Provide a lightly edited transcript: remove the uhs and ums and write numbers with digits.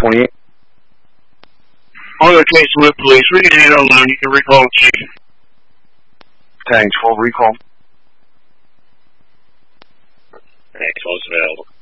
28. On the case with police, we can handle alone. You can recall chief. Tang 12 recall. Tang 12 is available.